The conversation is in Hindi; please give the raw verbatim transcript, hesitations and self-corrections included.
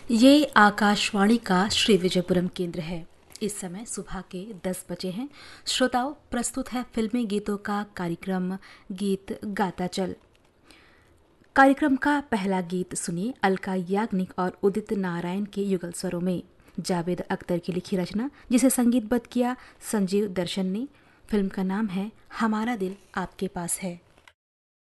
ये आकाशवाणी का श्री विजयपुरम केंद्र है। इस समय सुबह के दस बजे हैं। श्रोताओं, प्रस्तुत है फिल्मी गीतों का कार्यक्रम गीत गाता चल। कार्यक्रम का पहला गीत सुनिए अलका याग्निक और उदित नारायण के युगल स्वरों में। जावेद अख्तर की लिखी रचना, जिसे संगीतबद्ध किया संजीव दर्शन ने। फिल्म का नाम है हमारा दिल आपके पास है।